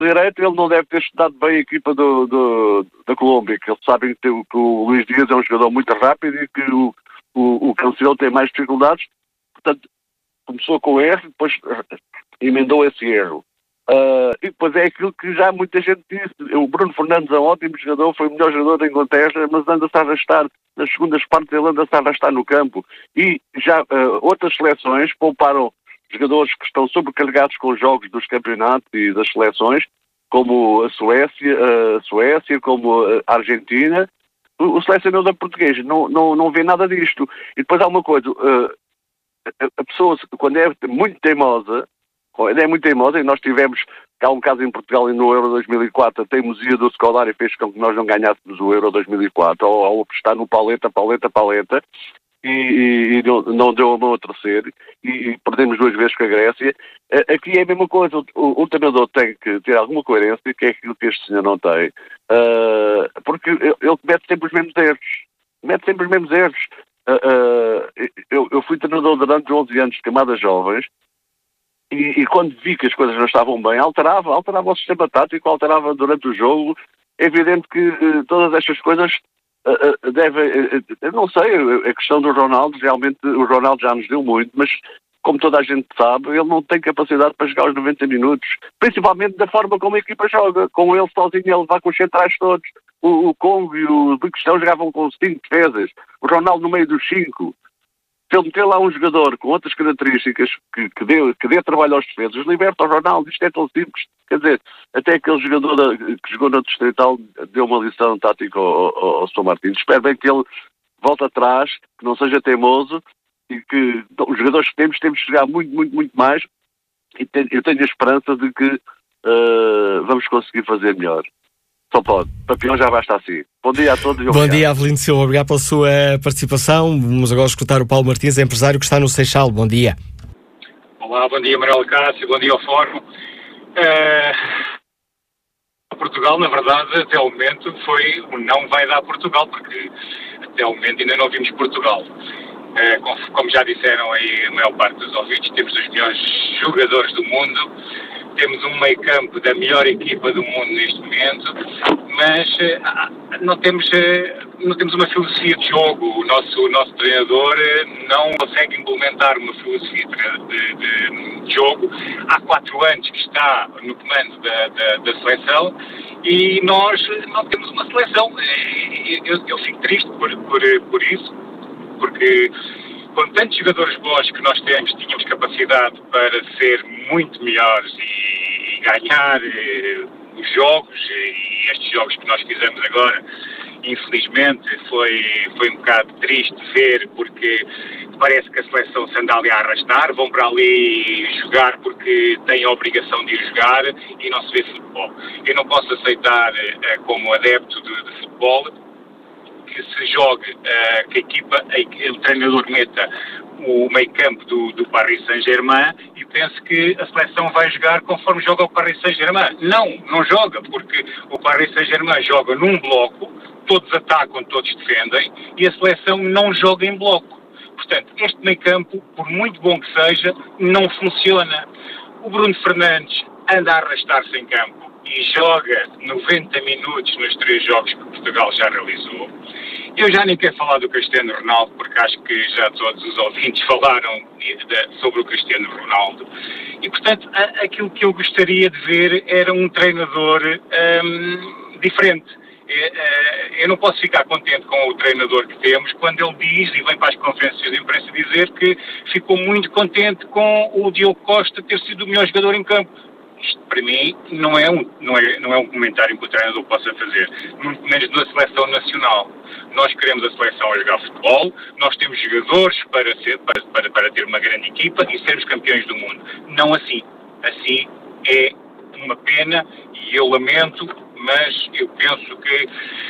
direito, ele não deve ter estudado bem a equipa da Colômbia, que eles sabem que o Luís Dias é um jogador muito rápido e que o Cancelo tem mais dificuldades. Portanto, começou com erro, depois emendou esse erro. E depois é aquilo que já muita gente disse. O Bruno Fernandes é um ótimo jogador, foi o melhor jogador da Inglaterra, mas anda-se a arrastar, nas segundas partes ele anda-se a arrastar no campo. E já outras seleções pouparam jogadores que estão sobrecarregados com os jogos dos campeonatos e das seleções, como a Suécia, como a Argentina. O selecionador português não vê nada disto. E depois há uma coisa, a pessoa, quando é muito teimosa, e nós tivemos, há um caso em Portugal no Euro 2004, a teimosia do Scolari fez com que nós não ganhássemos o Euro 2004, ao apostar no paleta, e não deu a mão a terceiro, e perdemos 2 vezes com a Grécia. Aqui é a mesma coisa, o treinador tem que ter alguma coerência, que é aquilo que este senhor não tem, porque ele comete sempre os mesmos erros. Eu fui treinador durante 11 anos de camadas jovens, e quando vi que as coisas não estavam bem, alterava o sistema tático, alterava durante o jogo. É evidente que todas estas coisas eu não sei, a questão do Ronaldo, realmente o Ronaldo já nos deu muito, mas como toda a gente sabe, ele não tem capacidade para jogar os 90 minutos, principalmente da forma como a equipa joga, com ele sozinho ele vai com os centrais todos. O Congo e o Biquistão jogavam com 5 defesas, o Ronaldo no meio dos 5. Se ele meter lá um jogador com outras características que dê trabalho aos defesas, liberta o Ronaldo. Isto é tão simples. Quer dizer, até aquele jogador que jogou no Distrital deu uma lição tática ao Sr. Martins. Espero bem que ele volte atrás, que não seja teimoso e que os jogadores que temos que jogar muito mais. E eu tenho a esperança de que vamos conseguir fazer melhor. Só pode. Papião já basta assim. Bom dia a todos. Bom dia, Avelino Silva. Obrigado pela sua participação. Vamos agora escutar o Paulo Martins, empresário que está no Seixal. Bom dia. Olá, bom dia, Manuel Cássio. Bom dia ao Fórum. Portugal, na verdade, até o momento não vai dar Portugal, porque até o momento ainda não vimos Portugal. Como já disseram aí a maior parte dos ouvintes, temos os melhores jogadores do mundo. Temos um meio-campo da melhor equipa do mundo neste momento, mas não temos uma filosofia de jogo. O nosso treinador não consegue implementar uma filosofia de jogo. Há 4 anos que está no comando da seleção e nós não temos uma seleção. Eu fico triste por isso, porque com tantos jogadores bons que nós tínhamos capacidade para ser muito melhores e ganhar os jogos, e estes jogos que nós fizemos agora, infelizmente, foi um bocado triste ver, porque parece que a seleção se anda ali a arrastar, vão para ali jogar porque têm a obrigação de ir jogar e não se vê futebol. Eu não posso aceitar, como adepto de futebol, que se jogue, que a equipa, o treinador meta o meio-campo do Paris Saint-Germain e pense que a seleção vai jogar conforme joga o Paris Saint-Germain. Não joga, porque o Paris Saint-Germain joga num bloco, todos atacam, todos defendem, e a seleção não joga em bloco. Portanto, este meio-campo, por muito bom que seja, não funciona. O Bruno Fernandes anda a arrastar-se em campo e joga 90 minutos nos 3 jogos que Portugal já realizou. Eu já nem quero falar do Cristiano Ronaldo, porque acho que já todos os ouvintes falaram sobre o Cristiano Ronaldo. E, portanto, aquilo que eu gostaria de ver era um treinador diferente. Eu não posso ficar contente com o treinador que temos quando ele diz, e vem para as conferências de imprensa dizer, que ficou muito contente com o Diogo Costa ter sido o melhor jogador em campo. Isto, para mim, não é um comentário que o treinador possa fazer, muito menos da seleção nacional. Nós queremos a seleção a jogar futebol, nós temos jogadores para ter uma grande equipa e sermos campeões do mundo. Não assim. Assim é uma pena e eu lamento, mas eu penso que,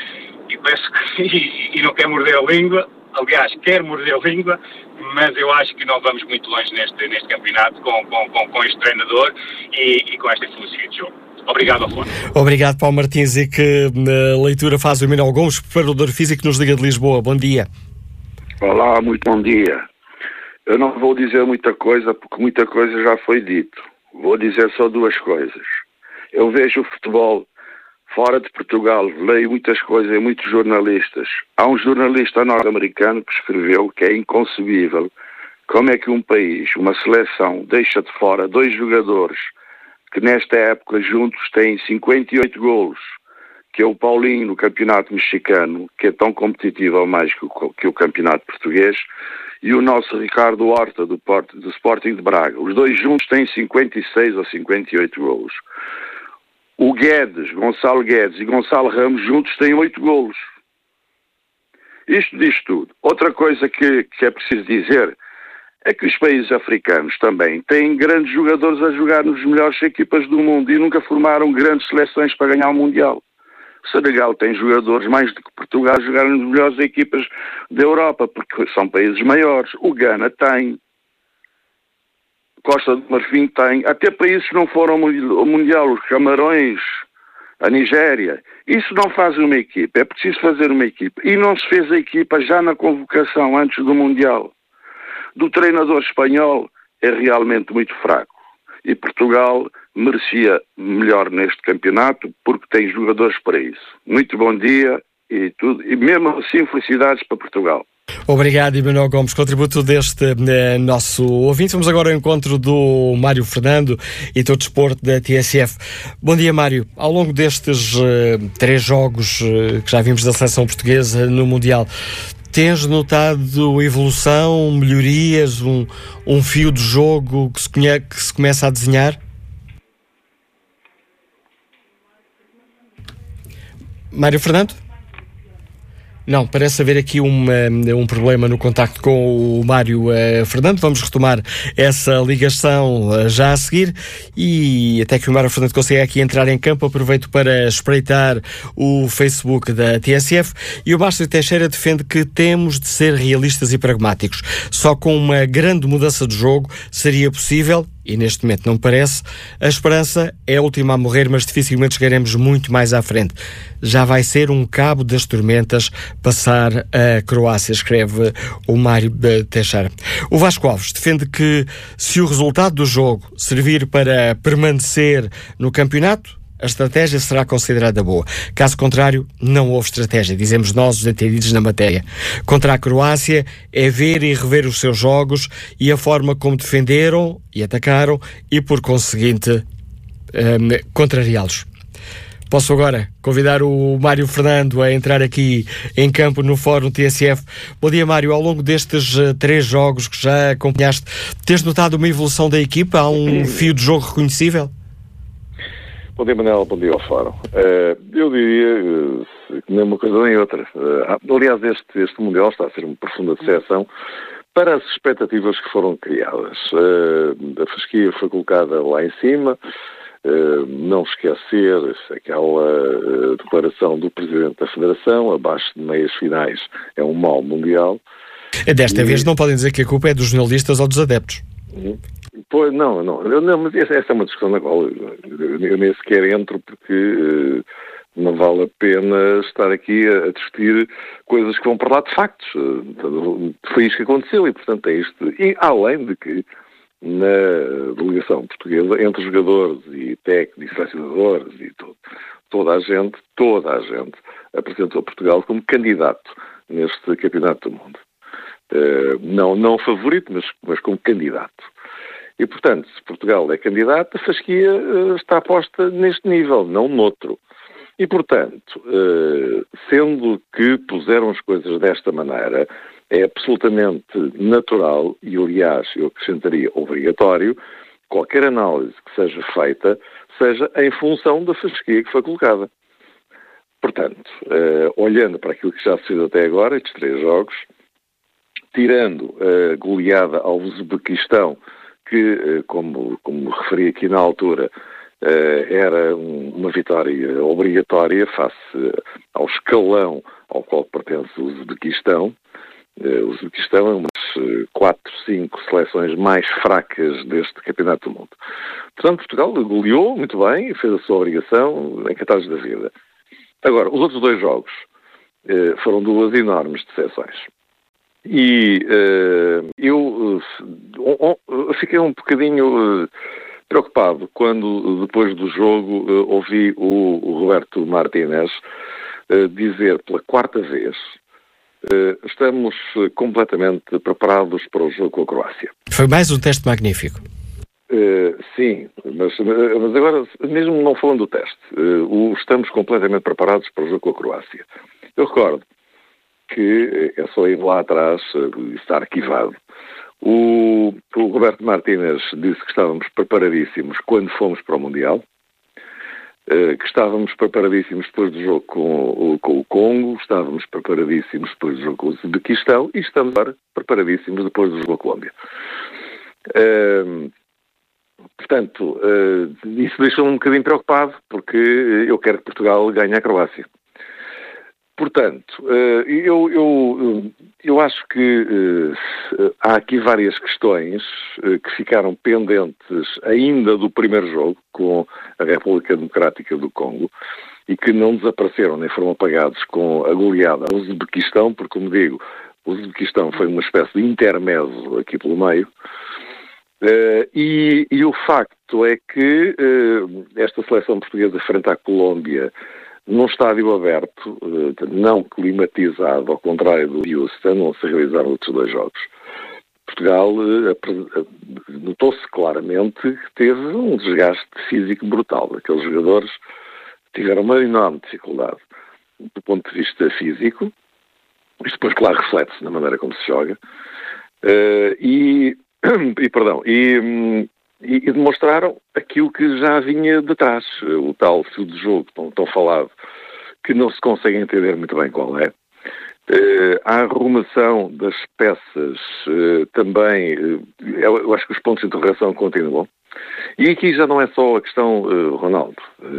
e não quero morder a língua, aliás, quero morder a língua, mas eu acho que não vamos muito longe neste campeonato com este treinador e com esta filosofia de jogo. Obrigado, Afonso. Obrigado, Paulo Martins, e que leitura faz o Manuel Gomes, preparador físico que nos liga de Lisboa. Bom dia. Olá, muito bom dia. Eu não vou dizer muita coisa, porque muita coisa já foi dito. Vou dizer só 2 coisas. Eu vejo o futebol fora de Portugal, leio muitas coisas, muitos jornalistas. Há um jornalista norte-americano que escreveu que é inconcebível como é que um país, uma seleção, deixa de fora 2 jogadores que nesta época juntos têm 58 golos, que é o Paulinho no campeonato mexicano, que é tão competitivo ou mais que o campeonato português, e o nosso Ricardo Horta do Sporting de Braga. Os 2 juntos têm 56 ou 58 golos. O Guedes, Gonçalo Guedes e Gonçalo Ramos juntos têm 8 golos. Isto diz tudo. Outra coisa que é preciso dizer é que os países africanos também têm grandes jogadores a jogar nas melhores equipas do mundo e nunca formaram grandes seleções para ganhar o Mundial. O Senegal tem jogadores mais do que Portugal a jogar nas melhores equipas da Europa, porque são países maiores. O Ghana tem. Costa do Marfim tem. Até países que não foram ao Mundial, os Camarões, a Nigéria. Isso não faz uma equipa. É preciso fazer uma equipa. E não se fez a equipa já na convocação, antes do Mundial. Do treinador espanhol é realmente muito fraco. E Portugal merecia melhor neste campeonato porque tem jogadores para isso. Muito bom dia e tudo. E mesmo assim, felicidades para Portugal. Obrigado, Emanuel Gomes, contributo deste nosso ouvinte. Vamos agora ao encontro do Mário Fernando e do desporto da TSF. Bom dia, Mário. Ao longo destes 3 jogos que já vimos da seleção portuguesa no Mundial, tens notado evolução, melhorias, um fio de jogo que se começa a desenhar? Mário Fernando? Não, parece haver aqui um problema no contacto com o Mário Fernando. Vamos retomar essa ligação já a seguir e até que o Mário Fernando consiga aqui entrar em campo, aproveito para espreitar o Facebook da TSF e o Márcio Teixeira defende que temos de ser realistas e pragmáticos. Só com uma grande mudança de jogo seria possível, e neste momento não parece, a esperança é a última a morrer, mas dificilmente chegaremos muito mais à frente. Já vai ser um cabo das tormentas passar a Croácia, escreve o Mário Teixeira. O Vasco Alves defende que se o resultado do jogo servir para permanecer no campeonato, a estratégia será considerada boa. Caso contrário, não houve estratégia, dizemos nós, os entendidos na matéria. Contra a Croácia é ver e rever os seus jogos e a forma como defenderam e atacaram e, por conseguinte, contrariá-los. Posso agora convidar o Mário Fernando a entrar aqui em campo no Fórum TSF. Bom dia, Mário. Ao longo destes 3 jogos que já acompanhaste, tens notado uma evolução da equipa? Há um fio de jogo reconhecível? Bom dia, Manel. Bom dia ao Fórum. Eu diria que nem uma coisa nem outra. Aliás, este Mundial está a ser uma profunda decepção para as expectativas que foram criadas. A fasquia foi colocada lá em cima. Não esquecer aquela declaração do Presidente da Federação, abaixo de meias finais é um mau Mundial. Desta vez não podem dizer que a culpa é dos jornalistas ou dos adeptos. Pois, não, mas essa é uma discussão na qual eu nem sequer entro porque não vale a pena estar aqui a discutir coisas que vão para lá de factos. Foi isto que aconteceu e, portanto, é isto. E além de que na delegação portuguesa, entre jogadores e técnicos, selecionadores e toda a gente apresentou Portugal como candidato neste Campeonato do Mundo. Não favorito, mas como candidato. E, portanto, se Portugal é candidato, a fasquia está posta neste nível, não noutro. E, portanto, sendo que puseram as coisas desta maneira, é absolutamente natural e, aliás, eu acrescentaria obrigatório, qualquer análise que seja feita, seja em função da fasquia que foi colocada. Portanto, olhando para aquilo que já se fez até agora, estes 3 jogos, tirando a goleada ao Uzbequistão, que, como referi aqui na altura, era uma vitória obrigatória face ao escalão ao qual pertence o Uzbequistão. O Uzbequistão é umas 4, 5 seleções mais fracas deste Campeonato do Mundo. Portanto, Portugal goleou muito bem e fez a sua obrigação encantados da vida. Agora, os outros 2 jogos foram 2 enormes decepções. E eu fiquei um bocadinho preocupado quando, depois do jogo, ouvi o Roberto Martínez dizer pela quarta vez: estamos completamente preparados para o jogo com a Croácia. Foi mais um teste magnífico. Sim, mas agora, mesmo não falando do teste, estamos completamente preparados para o jogo com a Croácia. Eu recordo que é só ir lá atrás e está arquivado. O Roberto Martínez disse que estávamos preparadíssimos quando fomos para o Mundial, que estávamos preparadíssimos depois do jogo com o Congo, estávamos preparadíssimos depois do jogo com o Uzbequistão e estamos agora preparadíssimos depois do jogo com a Colômbia. Portanto, isso deixou-me um bocadinho preocupado, porque eu quero que Portugal ganhe a Croácia. Portanto, eu acho que há aqui várias questões que ficaram pendentes ainda do primeiro jogo com a República Democrática do Congo e que não desapareceram nem foram apagados com a goleada ao Uzbequistão, porque, como digo, o Uzbequistão foi uma espécie de intermezzo aqui pelo meio. E o facto é que esta seleção portuguesa frente à Colômbia, num estádio aberto, não climatizado, ao contrário do Houston, onde se realizaram outros dois jogos, Portugal notou-se claramente que teve um desgaste físico brutal. Aqueles jogadores tiveram uma enorme dificuldade do ponto de vista físico. Isto depois, claro, reflete-se na maneira como se joga. E demonstraram aquilo que já vinha de trás, o tal fio de jogo tão falado, que não se consegue entender muito bem qual é. A arrumação das peças também, eu acho que os pontos de interrogação continuam. E aqui já não é só a questão Ronaldo.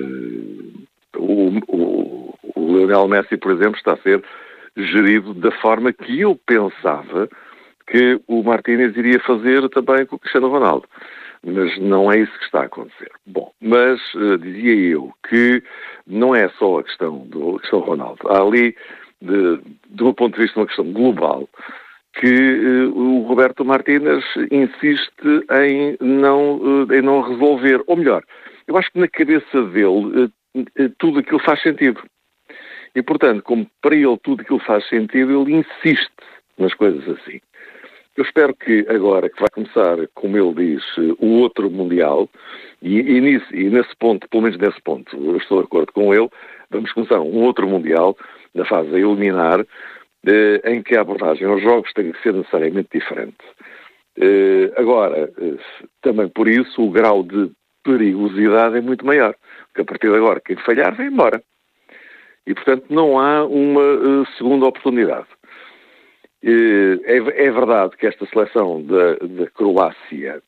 O Lionel Messi, por exemplo, está a ser gerido da forma que eu pensava que o Martínez iria fazer também com o Cristiano Ronaldo. Mas não é isso que está a acontecer. Bom, mas dizia eu que não é só a questão do Ronaldo. Há ali, do meu ponto de vista, uma questão global, que o Roberto Martínez insiste em não resolver. Ou melhor, eu acho que na cabeça dele tudo aquilo faz sentido. E, portanto, como para ele tudo aquilo faz sentido, ele insiste nas coisas assim. Eu espero que agora, que vai começar, como ele diz, o outro Mundial, e nesse ponto, pelo menos nesse ponto, eu estou de acordo com ele, vamos começar um outro Mundial, na fase a eliminar, em que a abordagem aos jogos tem que ser necessariamente diferente. Agora, também por isso, o grau de perigosidade é muito maior, porque a partir de agora, quem falhar, vai embora. E, portanto, não há uma segunda oportunidade. É verdade que esta seleção da Croácia,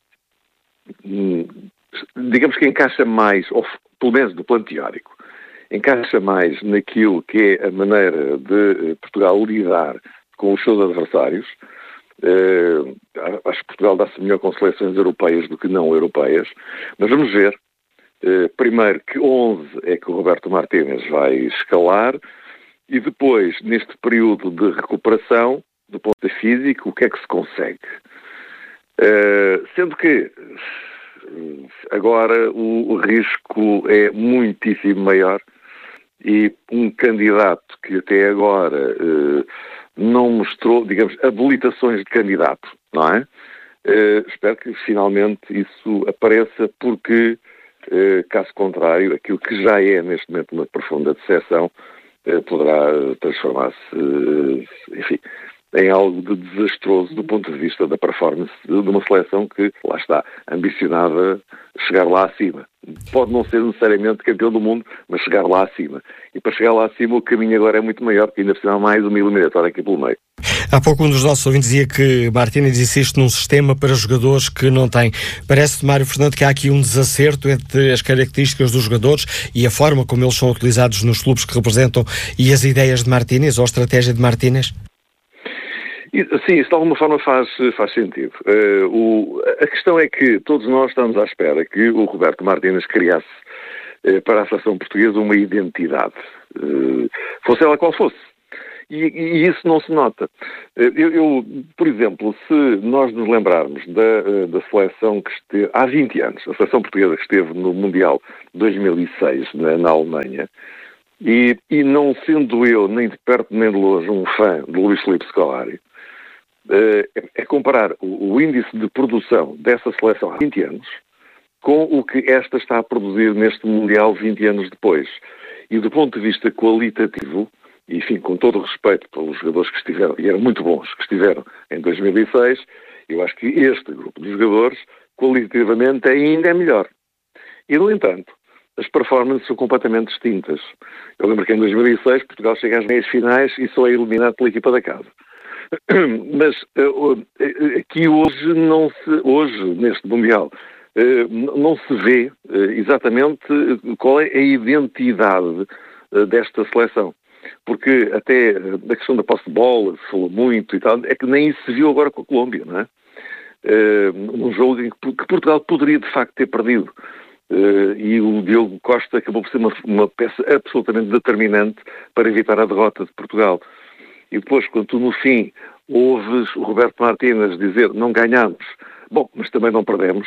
digamos que encaixa mais, ou pelo menos do plano teórico, encaixa mais naquilo que é a maneira de Portugal lidar com os seus adversários. Acho que Portugal dá-se melhor com seleções europeias do que não europeias, mas vamos ver. Primeiro, que 11 é que o Roberto Martínez vai escalar e depois, neste período de recuperação, do ponto de vista físico, o que é que se consegue? Sendo que agora o risco é muitíssimo maior e um candidato que até agora não mostrou, digamos, habilitações de candidato, não é? Espero que finalmente isso apareça, porque caso contrário, aquilo que já é neste momento uma profunda decepção poderá transformar-se, enfim, em algo de desastroso do ponto de vista da performance de uma seleção que, lá está, ambicionada chegar lá acima. Pode não ser necessariamente campeão do mundo, mas chegar lá acima. E para chegar lá acima o caminho agora é muito maior, porque ainda precisa mais uma eliminatória aqui pelo meio. Há pouco um dos nossos ouvintes dizia que Martínez insiste num sistema para jogadores que não têm. Parece, Mário Fernando, que há aqui um desacerto entre as características dos jogadores e a forma como eles são utilizados nos clubes que representam e as ideias de Martínez ou a estratégia de Martínez? Sim, isso de alguma forma faz sentido. A questão é que todos nós estamos à espera que o Roberto Martínez criasse para a seleção portuguesa uma identidade, fosse ela qual fosse. E isso não se nota. Eu, por exemplo, se nós nos lembrarmos da seleção que esteve há 20 anos, a seleção portuguesa que esteve no Mundial 2006 na Alemanha, e não sendo eu nem de perto nem de longe um fã de Luís Filipe Scolari, é comparar o índice de produção dessa seleção há 20 anos com o que esta está a produzir neste Mundial 20 anos depois. E do ponto de vista qualitativo, e, enfim, com todo o respeito pelos jogadores que estiveram, e eram muito bons, que estiveram em 2006, eu acho que este grupo de jogadores, qualitativamente, ainda é melhor. E, no entanto, as performances são completamente distintas. Eu lembro que em 2006 Portugal chega às meias finais e só é eliminado pela equipa da casa. Mas aqui hoje, neste Mundial, não se vê exatamente qual é a identidade desta seleção. Porque até da questão da posse de bola se falou muito e tal, é que nem isso se viu agora com a Colômbia, não é? Um jogo em que Portugal poderia de facto ter perdido. E o Diogo Costa acabou por ser uma peça absolutamente determinante para evitar a derrota de Portugal. E depois, quando tu no fim ouves o Roberto Martínez dizer não ganhamos, bom, mas também não perdemos,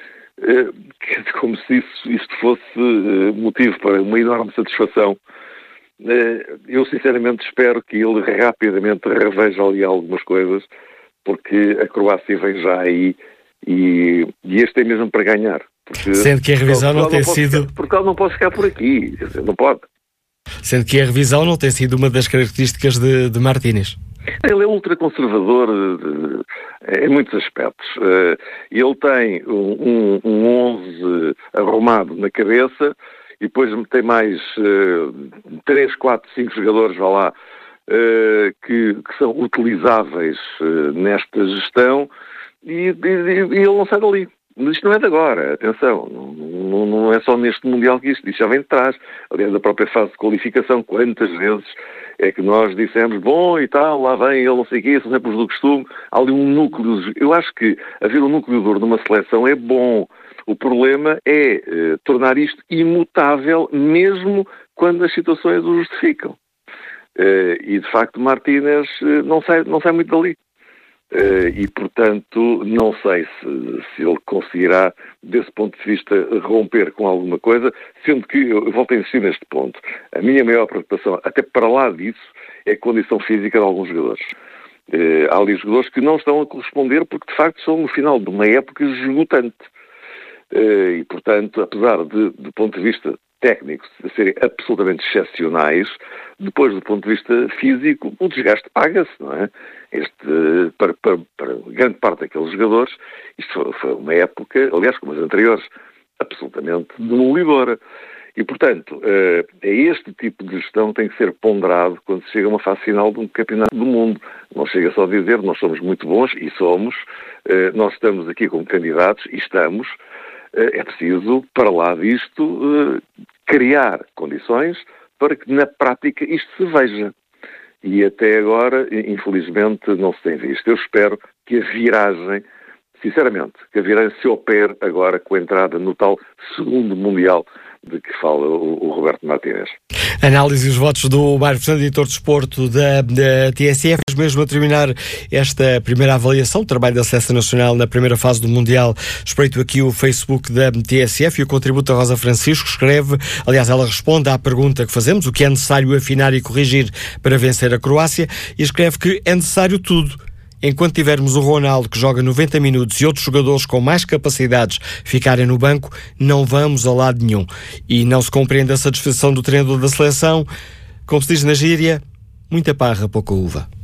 como se isto fosse motivo para uma enorme satisfação. Eu sinceramente espero que ele rapidamente reveja ali algumas coisas, porque a Croácia vem já aí e este é mesmo para ganhar. Sendo que a revisão não tem sido... Portugal não pode ficar por aqui, não pode. Sendo que a revisão não tem sido uma das características de Martínez. Ele é ultraconservador em muitos aspectos. Ele tem um 11 arrumado na cabeça e depois tem mais 3, 4, 5 jogadores, vá lá, que são utilizáveis nesta gestão e ele não sai dali. Mas isto não é de agora, atenção, não é só neste Mundial que isto já vem de trás. Aliás, a própria fase de qualificação, quantas vezes é que nós dissemos, bom e tal, lá vem ele, não sei o quê, são sempre os do costume, há ali um núcleo. Eu acho que haver um núcleo duro numa seleção é bom. O problema é tornar isto imutável, mesmo quando as situações o justificam. E, de facto, Martínez não sai muito dali. E, portanto, não sei se ele conseguirá, desse ponto de vista, romper com alguma coisa, sendo que, eu volto a insistir neste ponto, a minha maior preocupação, até para lá disso, é a condição física de alguns jogadores. Há ali jogadores que não estão a corresponder porque, de facto, são no final de uma época esgotante. E, portanto, apesar de, do ponto de vista técnico, de serem absolutamente excepcionais, depois, do ponto de vista físico, o desgaste paga-se, não é? Para grande parte daqueles jogadores, isto foi uma época, aliás, como as anteriores, absolutamente demolidora. E, portanto, é este tipo de gestão que tem que ser ponderado quando se chega a uma fase final de um campeonato do mundo. Não chega só a dizer, nós somos muito bons, e somos, nós estamos aqui como candidatos, e estamos. É preciso, para lá disto, criar condições para que, na prática, isto se veja. E até agora, infelizmente, não se tem visto. Eu espero que a viragem, sinceramente, que a viragem se opere agora com a entrada no tal segundo Mundial de que fala o Roberto Martínez. Análise e os votos do Mário Fernando, editor de desporto da TSF. Mesmo a terminar esta primeira avaliação, o trabalho da Seleção Nacional na primeira fase do Mundial, espreito aqui o Facebook da TSF e o contributo da Rosa Francisco escreve, aliás, ela responde à pergunta que fazemos, o que é necessário afinar e corrigir para vencer a Croácia, e escreve que é necessário tudo. Enquanto tivermos o Ronaldo, que joga 90 minutos, e outros jogadores com mais capacidades ficarem no banco, não vamos a lado nenhum. E não se compreende a satisfação do treinador da seleção. Como se diz na gíria, muita parra, pouca uva.